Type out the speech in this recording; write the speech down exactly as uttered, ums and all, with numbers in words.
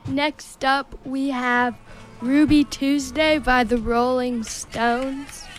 Next up, we have Ruby Tuesday by the Rolling Stones.